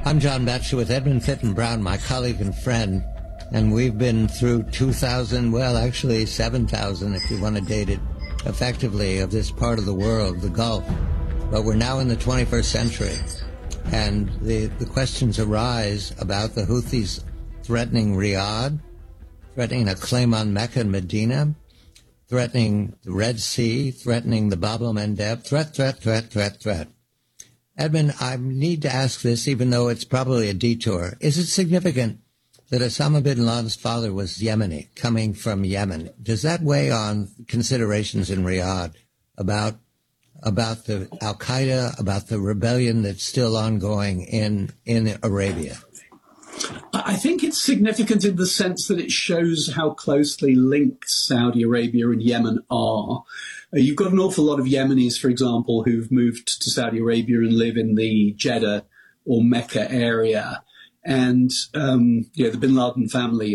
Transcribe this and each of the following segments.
I'm John Batchelor with Edmund Fitton Brown, my colleague and friend, and we've been through 2,000, well, actually 7,000 if you want to date it effectively, of this part of the world, the Gulf. But we're now in the 21st century, and the questions arise about the Houthis threatening Riyadh, threatening a claim on Mecca and Medina, threatening the Red Sea, threatening the Bab el-Mandeb, threat. Edmund, I need to ask this, even though it's probably a detour. Is it significant that Osama bin Laden's father was Yemeni, coming from Yemen? Does that weigh on considerations in Riyadh about the Al-Qaeda, about the rebellion that's still ongoing in Arabia? I think it's significant in the sense that it shows how closely linked Saudi Arabia and Yemen are. You've got an awful lot of Yemenis, for example, who've moved to Saudi Arabia and live in the Jeddah or Mecca area. And, the bin Laden family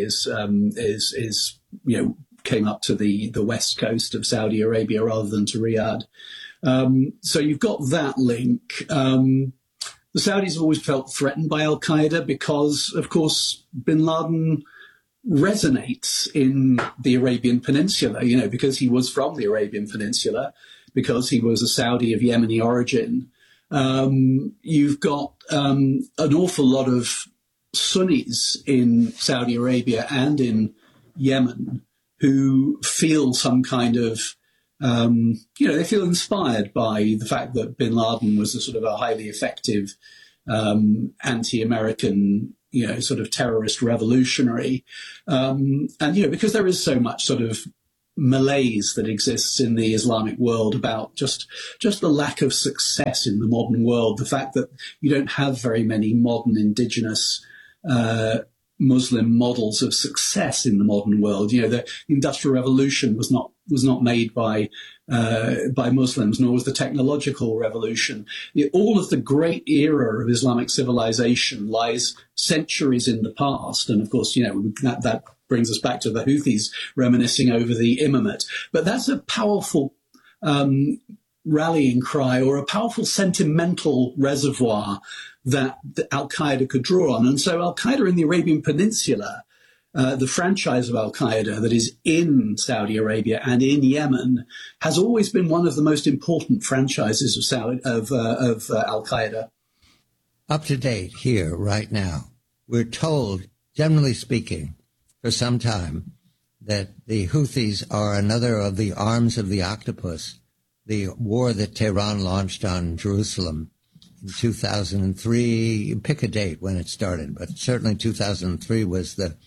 came up to the west coast of Saudi Arabia rather than to Riyadh. So you've got that link. The Saudis have always felt threatened by Al-Qaeda because, of course, bin Laden resonates in the Arabian Peninsula, because he was from the Arabian Peninsula, because he was a Saudi of Yemeni origin. You've got an awful lot of Sunnis in Saudi Arabia and in Yemen who feel some kind of they feel inspired by the fact that bin Laden was a sort of a highly effective anti-American, sort of terrorist revolutionary. Because there is so much sort of malaise that exists in the Islamic world about just the lack of success in the modern world, the fact that you don't have very many modern indigenous Muslim models of success in the modern world. The Industrial Revolution was not made by Muslims, nor was the technological revolution. All of the great era of Islamic civilization lies centuries in the past, and of course, that brings us back to the Houthis reminiscing over the imamate. But that's a powerful rallying cry, or a powerful sentimental reservoir that Al-Qaeda could draw on. And so Al-Qaeda in the Arabian Peninsula, the franchise of Al-Qaeda that is in Saudi Arabia and in Yemen, has always been one of the most important franchises of Al-Qaeda. Up to date here right now, we're told, generally speaking, for some time, that the Houthis are another of the arms of the octopus, the war that Tehran launched on Jerusalem in 2003. Pick a date when it started, but certainly 2003 was the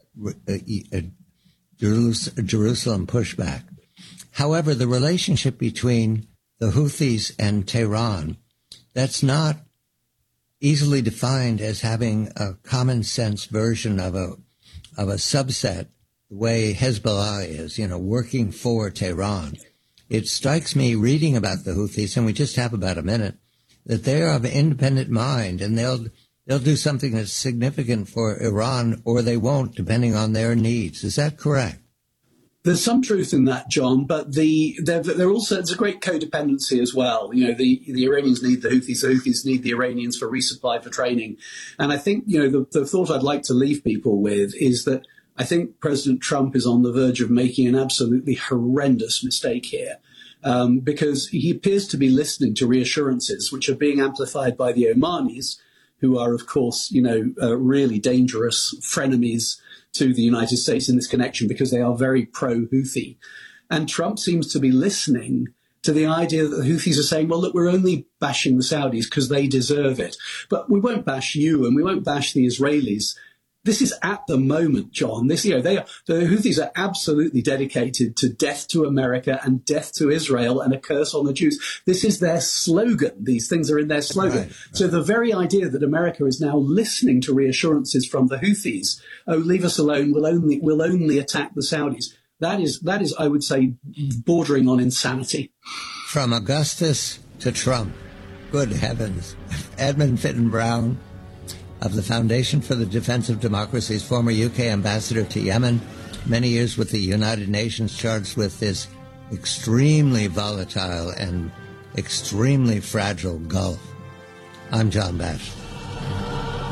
Jerusalem pushback. However, the relationship between the Houthis and Tehran, that's not easily defined as having a common sense version of a subset, the way Hezbollah is, working for Tehran. It strikes me, reading about the Houthis, and we just have about a minute, that they are of independent mind, and they'll do something that's significant for Iran, or they won't, depending on their needs. Is that correct? There's some truth in that, John, but they're also, it's a great codependency as well. The Iranians need the Houthis need the Iranians for resupply, for training. And I think, the thought I'd like to leave people with is that I think President Trump is on the verge of making an absolutely horrendous mistake here. Because he appears to be listening to reassurances which are being amplified by the Omanis, who are, of course, really dangerous frenemies to the United States in this connection, because they are very pro-Houthi. And Trump seems to be listening to the idea that the Houthis are saying, well, look, we're only bashing the Saudis because they deserve it. But we won't bash you, and we won't bash the Israelis. This is at the moment, John. The Houthis are absolutely dedicated to death to America and death to Israel and a curse on the Jews. This is their slogan. These things are in their slogan. Right. So the very idea that America is now listening to reassurances from the Houthis, oh, leave us alone, we'll only attack the Saudis. That is, I would say, bordering on insanity. From Augustus to Trump. Good heavens. Edmund Fitton Brown of the Foundation for the Defense of Democracies, former UK ambassador to Yemen, many years with the United Nations, charged with this extremely volatile and extremely fragile Gulf. I'm John Batchelor.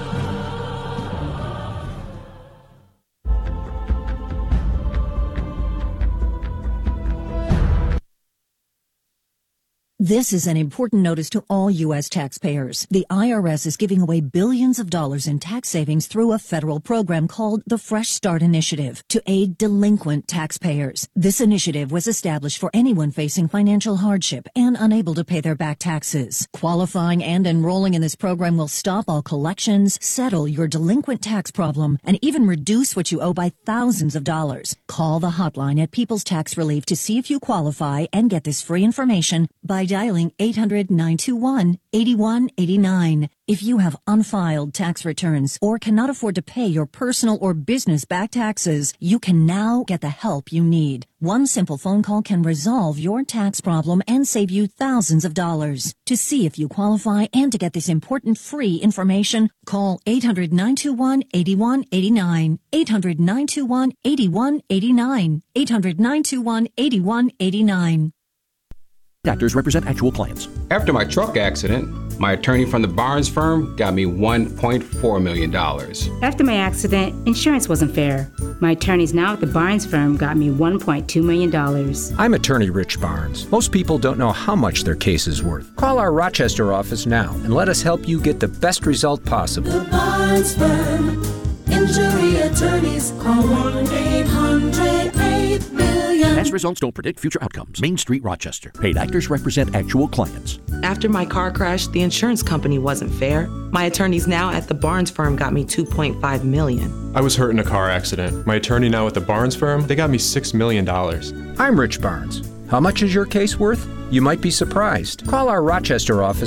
This is an important notice to all U.S. taxpayers. The IRS is giving away billions of dollars in tax savings through a federal program called the Fresh Start Initiative to aid delinquent taxpayers. This initiative was established for anyone facing financial hardship and unable to pay their back taxes. Qualifying and enrolling in this program will stop all collections, settle your delinquent tax problem, and even reduce what you owe by thousands of dollars. Call the hotline at People's Tax Relief to see if you qualify and get this free information by dialing 800-921-8189. If you have unfiled tax returns or cannot afford to pay your personal or business back taxes, you can now get the help you need. One simple phone call can resolve your tax problem and save you thousands of dollars. To see if you qualify and to get this important free information, call 800-921-8189. 800-921-8189. 800-921-8189. Actors represent actual clients. After my truck accident, my attorney from the Barnes firm got me $1.4 million. After my accident, insurance wasn't fair. My attorneys now at the Barnes firm got me $1.2 million. I'm attorney Rich Barnes. Most people don't know how much their case is worth. Call our Rochester office now and let us help you get the best result possible. The Barnes firm. Injury attorneys. Call 1-800-8-MILLION. Past results don't predict future outcomes. Main Street, Rochester. Paid actors represent actual clients. After my car crash, the insurance company wasn't fair. My attorneys now at the Barnes firm got me $2.5 million. I was hurt in a car accident. My attorney now at the Barnes firm, they got me $6 million. I'm Rich Barnes. How much is your case worth? You might be surprised. Call our Rochester office